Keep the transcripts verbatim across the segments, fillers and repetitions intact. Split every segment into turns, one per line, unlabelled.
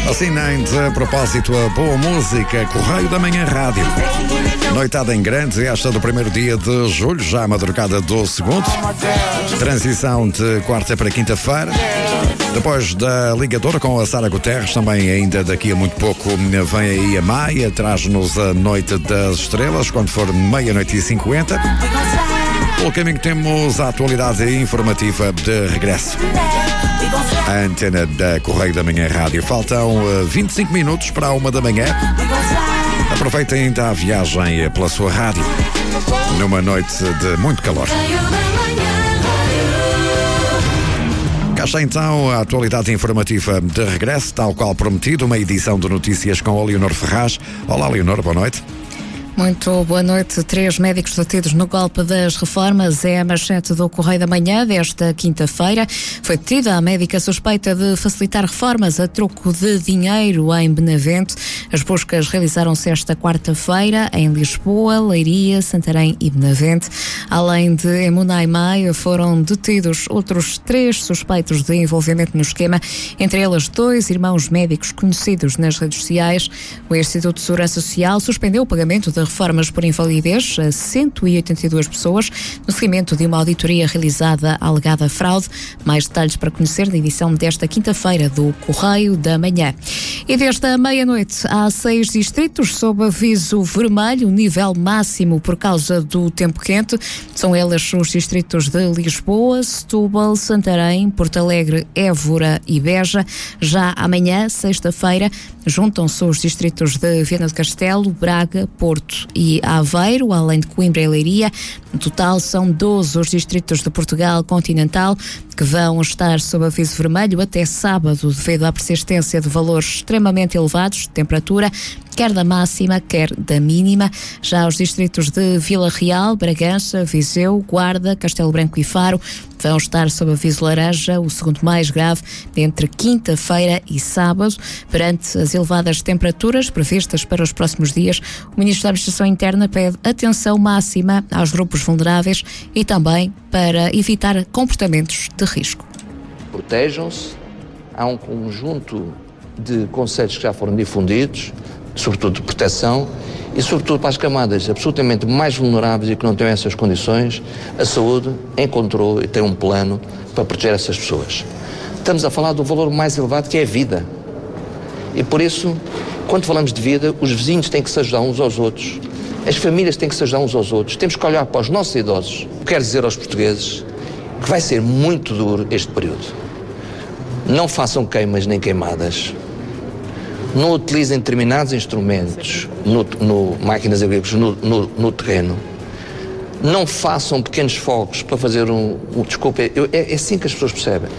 Assinante, a propósito, a boa música, Correio da Manhã Rádio. Noitada em grande, esta do primeiro dia de julho, já a madrugada do segundo. Transição de quarta para quinta-feira. Depois da ligadora com a Sara Guterres, também ainda daqui a muito pouco vem aí a Maia, traz-nos a Noite das Estrelas, quando for meia-noite e cinquenta. Pelo caminho temos a atualidade informativa de regresso. A antena da Correio da Manhã Rádio. Faltam uh, vinte e cinco minutos para a uma da manhã. Aproveitem ainda a viagem pela sua rádio, numa noite de muito calor. Cá está então a atualidade informativa de regresso, tal qual prometido, uma edição de notícias com a Leonor Ferraz. Olá, Leonor, boa noite.
Muito boa noite. Três médicos detidos no golpe das reformas é a manchete do Correio da Manhã desta quinta-feira. Foi detida a médica suspeita de facilitar reformas a troco de dinheiro em Benavente. As buscas realizaram-se esta quarta-feira em Lisboa, Leiria, Santarém e Benavente. Além de Emunai Maia, foram detidos outros três suspeitos de envolvimento no esquema, entre eles dois irmãos médicos conhecidos nas redes sociais. O Instituto de Segurança Social suspendeu o pagamento de reformas por invalidez a cento e oitenta e duas pessoas, no seguimento de uma auditoria realizada à alegada fraude. Mais detalhes para conhecer na edição desta quinta-feira do Correio da Manhã. E desde a meia-noite há seis distritos sob aviso vermelho, nível máximo por causa do tempo quente. São eles os distritos de Lisboa, Setúbal, Santarém, Porto Alegre, Évora e Beja. Já amanhã, sexta-feira, juntam-se os distritos de Viana do Castelo, Braga, Porto e Aveiro, além de Coimbra e Leiria. No total são doze os distritos de Portugal continental que vão estar sob aviso vermelho até sábado, devido à persistência de valores extremamente elevados de temperatura, quer da máxima, quer da mínima. Já os distritos de Vila Real, Bragança, Viseu, Guarda, Castelo Branco e Faro vão estar sob aviso laranja, o segundo mais grave, entre quinta-feira e sábado. Perante as elevadas temperaturas previstas para os próximos dias, o Ministro da Administração Interna pede atenção máxima aos grupos vulneráveis e também para evitar comportamentos de risco.
Protejam-se, há um conjunto de conceitos que já foram difundidos, sobretudo de proteção, e sobretudo para as camadas absolutamente mais vulneráveis e que não têm essas condições, a saúde encontrou e tem um plano para proteger essas pessoas. Estamos a falar do valor mais elevado, que é a vida. E por isso, quando falamos de vida, os vizinhos têm que se ajudar uns aos outros, as famílias têm que se ajudar uns aos outros, temos que olhar para os nossos idosos. Quero dizer aos portugueses que vai ser muito duro este período. Não façam queimas nem queimadas. Não utilizem determinados instrumentos, no, no, máquinas agrícolas, no, no, no terreno. Não façam pequenos fogos para fazer um... um desculpa, eu, é, é assim que as pessoas percebem.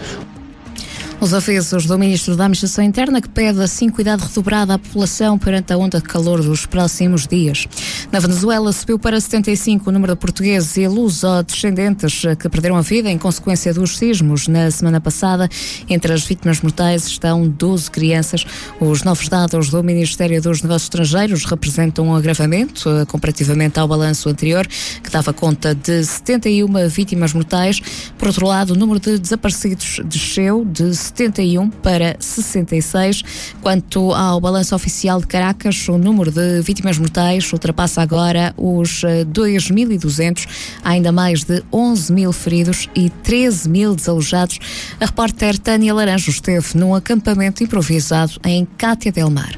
Os avisos do Ministro da Administração Interna, que pede assim cuidado redobrado à população perante a onda de calor dos próximos dias. Na Venezuela subiu para setenta e cinco o número de portugueses e luso-descendentes que perderam a vida em consequência dos sismos na semana passada. Entre as vítimas mortais estão doze crianças. Os novos dados do Ministério dos Negócios Estrangeiros representam um agravamento comparativamente ao balanço anterior, que dava conta de setenta e uma vítimas mortais. Por outro lado, o número de desaparecidos desceu de setenta e um para sessenta e seis. Quanto ao balanço oficial de Caracas, o número de vítimas mortais ultrapassa agora os dois mil e duzentos, há ainda mais de onze mil feridos e treze mil desalojados. A repórter Tânia Laranjo esteve num acampamento improvisado em Cátia del Mar.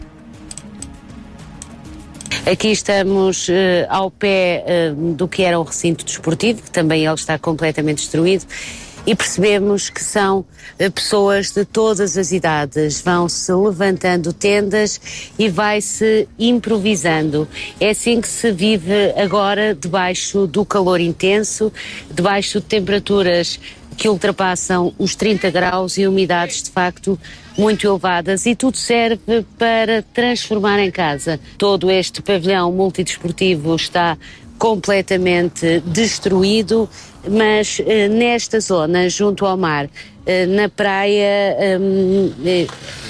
Aqui estamos uh, ao pé uh, do que era o recinto desportivo, que também ele está completamente destruído, e percebemos que são uh, pessoas de todas as idades, vão-se levantando tendas e vai-se improvisando. É assim que se vive agora, debaixo do calor intenso, debaixo de temperaturas que ultrapassam os trinta graus e umidades de facto muito elevadas, e tudo serve para transformar em casa. Todo este pavilhão multidesportivo está completamente destruído, mas eh, nesta zona, junto ao mar, eh, na praia, eh,